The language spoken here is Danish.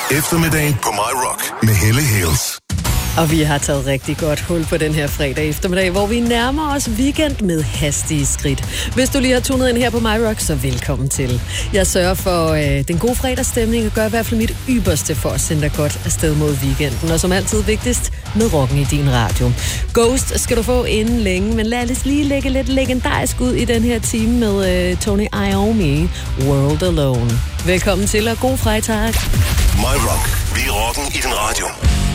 Eftermiddagen på My Rock med Helle Hales. Og vi har taget rigtig godt hul på den her fredag eftermiddag, hvor vi nærmer os weekend med hastige skridt. Hvis du lige har tunet ind her på My Rock, så velkommen til. Jeg sørger for den gode fredagsstemning og gør i hvert fald mit ypperste for at sende dig godt afsted mod weekenden. Og som altid vigtigst, med rocken i din radio. Ghost skal du få inden længe, men lad os lige lægge lidt legendarisk ud i den her time med Tony Iommi, World Alone. Velkommen til og god fredag. My Rock. Vi er rocken i din radio.